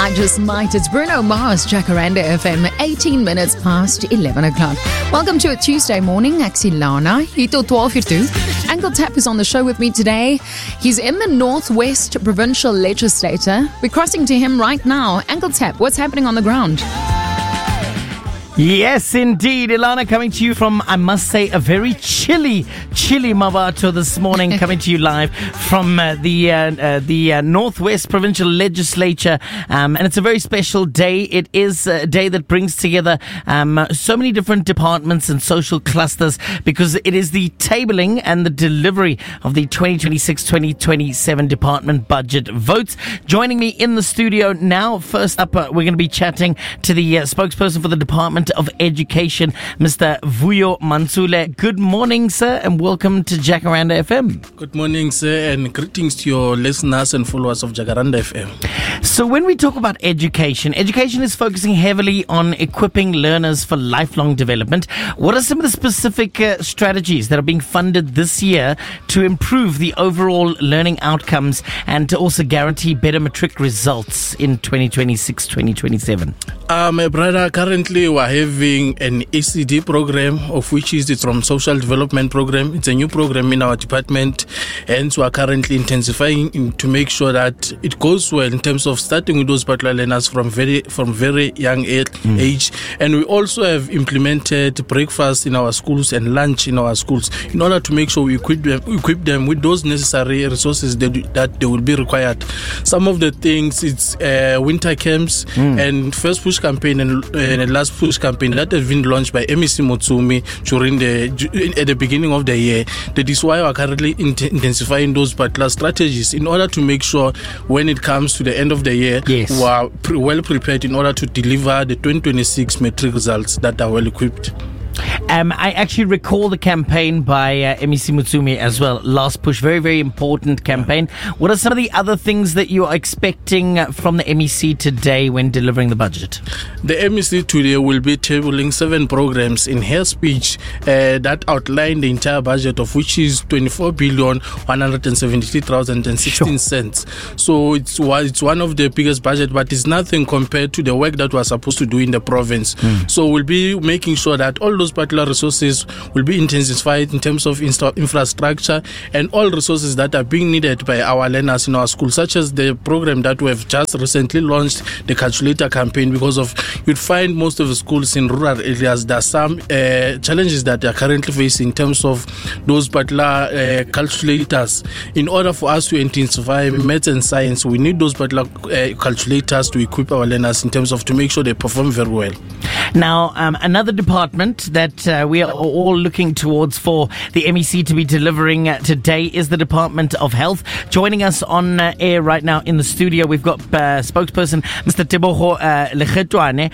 I just might. It's Bruno Mars, Jacaranda FM, 18 minutes past 11 o'clock. Welcome to a Tuesday morning. Axilana, Hito 12 uur toe. Ankle Tap is on the show with me today. He's in the Northwest Provincial Legislature. We're crossing to him right now. Ankle Tap, what's happening on the ground? Yes, indeed. Ilana coming to you from, I must say, a very chilly Mavato this morning, coming to you live from the Northwest Provincial Legislature. And it's a very special day. It is a day that brings together so many different departments and social clusters, because it is the tabling and the delivery of the 2026-2027 department budget votes. Joining me in the studio now, first up, we're going to be chatting to the spokesperson for the Department of Education, Mr. Vuyo Mansule. Good morning, sir, and welcome to Jacaranda FM. Good morning, sir, and greetings to your listeners and followers of Jacaranda FM. So when we talk about education is focusing heavily on equipping learners for lifelong development. What are some of the specific strategies that are being funded this year to improve the overall learning outcomes and to also guarantee better matric results in 2026-2027? My brother, currently we're having an ECD program, of which is the From Social Development Program. It's a new program in our department, and we are currently intensifying to make sure that it goes well in terms of starting with those particular learners from very young age. And we also have implemented breakfast in our schools and lunch in our schools in order to make sure we equip them with those necessary resources that they will be required. Some of the things, it's winter camps and first push campaign and last push campaign that has been launched by MEC Motsumi at the beginning of the year. That is why we are currently intensifying those particular strategies in order to make sure when it comes to the end of the year, yes, we are well prepared in order to deliver the 2026 metric results that are well equipped. I actually recall the campaign by MEC Mutsumi as well. Last push, very, very important campaign. What are some of the other things that you are expecting from the MEC today when delivering the budget? The MEC today will be tabling 7 programs in her speech that outline the entire budget, of which is 24,173,016 cents. So it's one of the biggest budget, but it's nothing compared to the work that we're supposed to do in the province. So we'll be making sure that all those particular resources will be intensified in terms of infrastructure and all resources that are being needed by our learners in our schools, such as the program that we have just recently launched, the calculator campaign, because you'd find most of the schools in rural areas, there are some challenges that they are currently facing in terms of those particular calculators. In order for us to intensify maths and science, we need those particular calculators to equip our learners in terms of to make sure they perform very well. Now, another department that we are all looking towards for the MEC to be delivering today is the Department of Health. Joining us on air right now in the studio, we've got spokesperson Mr. Teboho Lekhetwane.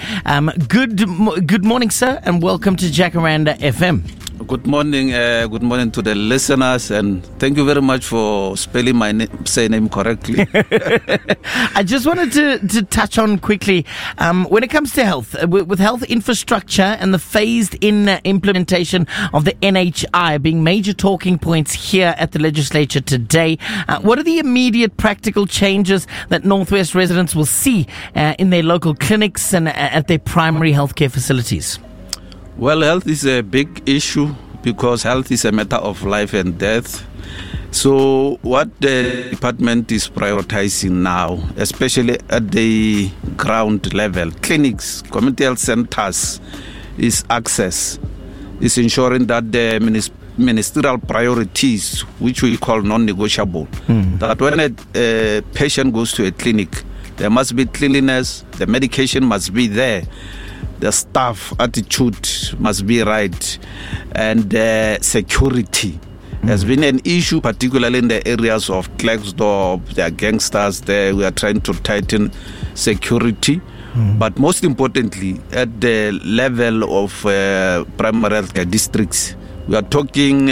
Good morning, sir, and welcome to Jacaranda FM. Good morning to the listeners, and thank you very much for spelling my name correctly. I just wanted to touch on quickly, when it comes to health, with health infrastructure and the phased-in implementation of the NHI being major talking points here at the legislature today, what are the immediate practical changes that Northwest residents will see in their local clinics and at their primary healthcare facilities? Well, health is a big issue because health is a matter of life and death. So what the department is prioritizing now, especially at the ground level, clinics, community health centers, is access, is ensuring that the ministerial priorities, which we call non-negotiable, that when a patient goes to a clinic, there must be cleanliness, the medication must be there, the staff attitude must be right, and security has been an issue, particularly in the areas of Klerksdorp. There are gangsters there. We are trying to tighten security. But most importantly, at the level of primary health care districts, we are talking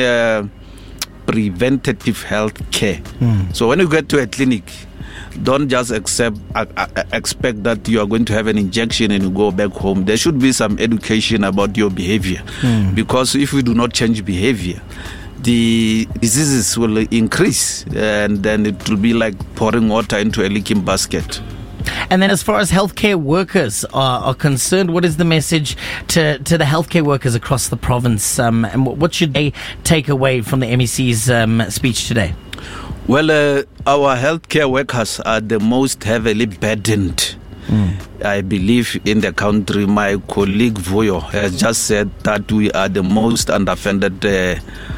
preventative health care. So when you get to a clinic, don't just expect that you are going to have an injection and you go back home. There should be some education about your behavior, because if we do not change behavior, the diseases will increase, and then it will be like pouring water into a leaking basket. And then as far as healthcare workers are concerned, what is the message to the healthcare workers across the province? And what should they take away from the MEC's speech today? Well, our healthcare workers are the most heavily burdened, I believe, in the country. My colleague Vuyo has just said that we are the most underfunded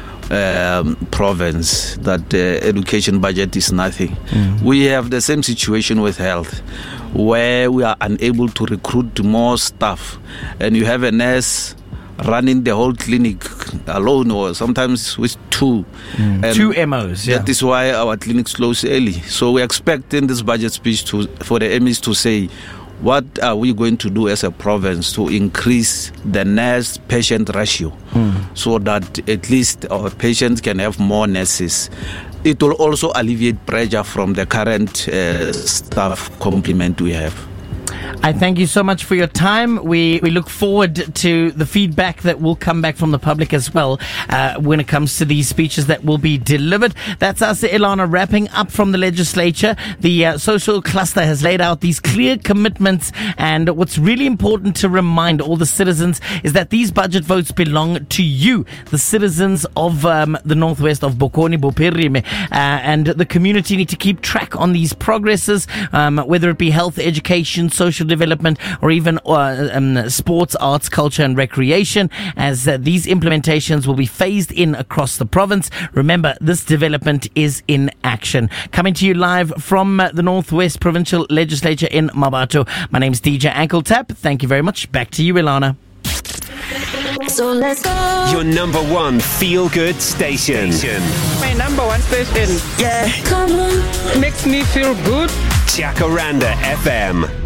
province, that education budget is nothing. We have the same situation with health, where we are unable to recruit more staff, and you have a nurse running the whole clinic alone, or sometimes with two MOs. Yeah. That is why our clinics close early. So we expect in this budget speech for the MEs to say, what are we going to do as a province to increase the nurse-patient ratio so that at least our patients can have more nurses? It will also alleviate pressure from the current staff complement we have. I thank you so much for your time. We look forward to the feedback that will come back from the public as well when it comes to these speeches that will be delivered. That's us, Ilana, wrapping up from the legislature. The social cluster has laid out these clear commitments, and what's really important to remind all the citizens is that these budget votes belong to you, the citizens of the northwest of Bokoni Bophirime, and the community need to keep track on these progresses, whether it be health, education, social development, or even sports, arts, culture and recreation, as these implementations will be phased in across the province. Remember, this development is in action. Coming to you live from the Northwest Provincial Legislature in Mmabatho. My name's DJ Ankle Tap. Thank you very much. Back to you, Ilana. So let's go. Your number one feel-good station. My number one station. Yeah. Come on. Makes me feel good. Jacaranda FM.